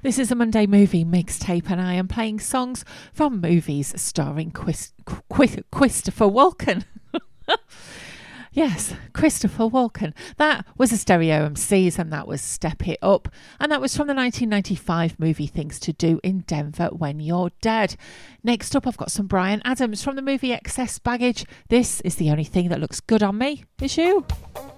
This is a Monday movie mixtape, and I am playing songs from movies starring Christopher Walken. Yes, Christopher Walken. That was a Stereo MCs, and that was Step It Up. And that was from the 1995 movie Things to Do in Denver When You're Dead. Next up, I've got some Bryan Adams from the movie Excess Baggage. This is The Only Thing That Looks Good on Me Is You.